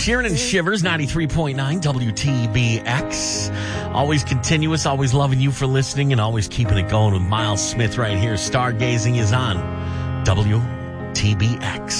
Sheeran and Shivers, 93.9 WTBX. Always continuous, always loving you for listening, and always keeping it going with Miles Smith right here. Stargazing is on WTBX.